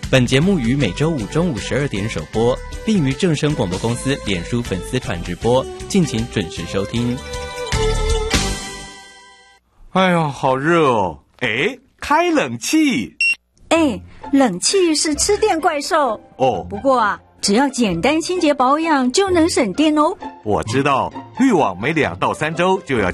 本节目于每周五中午12点首播，并于正声广播公司脸书粉丝团直播，敬请准时收听。 哎呦，好热哦！哎，开冷气。 哎，冷气是吃电怪兽哦。 不过啊，只要简单清洁保养就能省电哦。 我知道，滤网每2到3周就要